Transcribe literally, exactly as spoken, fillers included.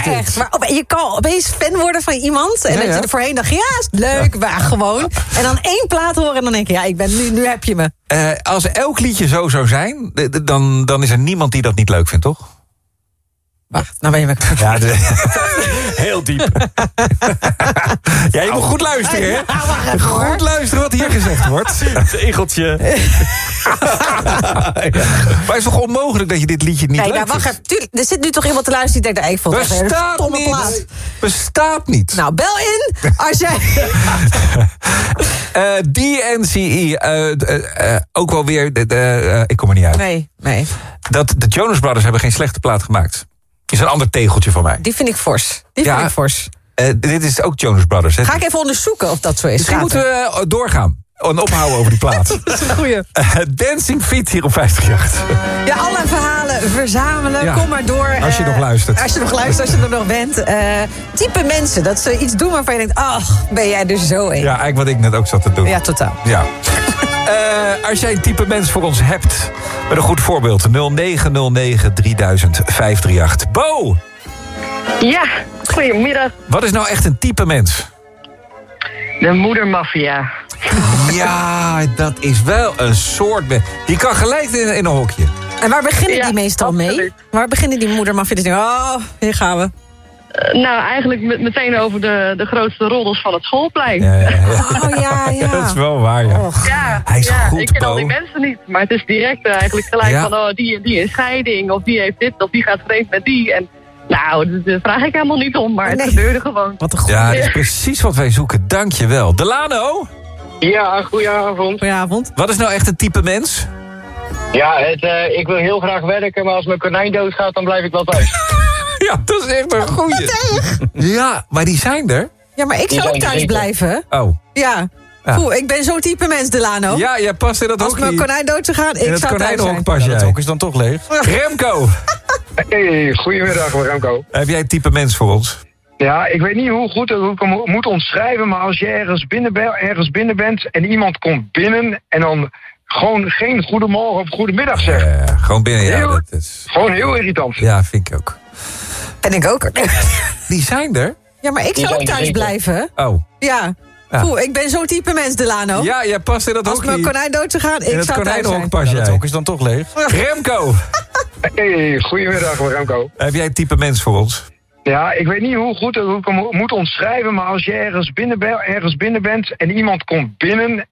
echt. Maar op, je kan opeens fan worden van iemand. En Ja, dat ja. je er voorheen dacht, ja, is leuk, maar gewoon. En dan één plaat horen en dan denk je, ja, ik ben, nu, nu heb je me. Uh, als elk liedje zo zou zijn, d- d- dan, dan is er niemand die dat niet leuk vindt, toch? Wacht, nou ben je me kwijt. Ja, de, heel diep. Ja, je moet goed luisteren, hè? Ja, wacht even, hoor. Goed luisteren wat hier gezegd wordt. Tegeltje. Maar het is toch onmogelijk dat je dit liedje niet Nee, leuk nou wacht vindt? even. Tuurlijk, er zit nu toch iemand te luisteren die denkt, ik vond het echt een Bestaat stomme plaat. niet. Bestaat niet. Nou, bel in als jij... Uh, D N C E, uh, uh, uh, ook wel weer... Uh, uh, ik kom er niet uit. Nee, nee. Dat de Jonas Brothers hebben geen slechte plaat gemaakt. Is een ander tegeltje van mij. Die vind ik fors. Die Ja. vind ik fors. Uh, dit is ook Jonas Brothers. Hè? Ga ik even onderzoeken of dat zo is. Misschien Gaat moeten we uh, doorgaan. En ophouden over die plaat. Dat is een goeie. Uh, Dancing Feet hier op vijftigjacht. Ja, alle verhalen verzamelen. Ja. Kom maar door. Als je Uh, nog luistert. Als je nog luistert, als je er nog bent. Uh, type mensen, dat ze iets doen waarvan je denkt... ach, ben jij er zo een. Ja, eigenlijk wat ik net ook zat te doen. Ja, totaal. Ja. Uh, als jij een type mens voor ons hebt, met een goed voorbeeld. nul negen nul negen drieduizend vijfhonderdachtendertig. Bo! Ja, goedemiddag. Wat is nou echt een type mens? De moedermafia. Ja, dat is wel een soort... me- Die kan gelijk in, in een hokje. En waar beginnen Ja, die meestal mee? absoluut. Waar beginnen die moedermafia? Die denken, oh, hier gaan we. Uh, nou, eigenlijk met, meteen over de, de grootste roddels van het schoolplein. Ja, ja, ja. Oh ja, ja. Dat is wel waar, ja. Och. Ja, Hij is ja, goed, ik ken al Bo. die mensen niet. Maar het is direct uh, eigenlijk gelijk Ja. van... oh, die en die in scheiding, of die heeft dit, of die gaat vreemd met die. En nou, daar vraag ik helemaal niet om, maar Nee. het gebeurde gewoon. Wat een goed. Ja, dat is precies wat wij zoeken. Dank je wel. Delano, Ja, goedenavond. Goedenavond. wat is nou echt een type mens? Ja, het, uh, ik wil heel graag werken, maar als mijn konijn doodgaat, dan blijf ik wel thuis. Ja, dat is echt een goeie. Ja, maar die zijn er. Ja, maar ik Die zou ook zijn thuis zeker. blijven. Oh. Ja. Ja. Oeh, ik ben zo'n type mens, Delano. Ja, jij past in dat Als hokje. mijn konijn dood zou gaan, ik In het zou thuis zijn. konijnenhok pas Ja, jij. dat hok is dan toch leeg. Remco, Hey, goedemiddag Remco. heb jij een type mens voor ons? Ja, ik weet niet hoe goed hoe ik hem moet omschrijven, maar als je ergens binnen, be- ergens binnen bent en iemand komt binnen en dan gewoon geen goedemorgen of goedemiddag zegt. Ja, gewoon binnen. Ja, Heel- dat is... Gewoon heel irritant. ja, vind ik ook. En ik ook. Die zijn er. Ja, maar ik Die zou ook zijn thuis zeker. blijven. Oh. Ja. Ja. Oeh, ik ben zo'n type mens, Delano. Ja, jij past in dat Als hokje. mijn konijn dood zou gaan, ik In het zou thuis zijn. konijnenhok pas Ja, dat jij. hok is dan toch leeg. Remco, Hey, goedemiddag Remco. heb jij een type mens voor ons? Ja, ik weet niet hoe goed hoe ik hem moet omschrijven, maar als je ergens binnen, be- ergens binnen bent en iemand komt binnen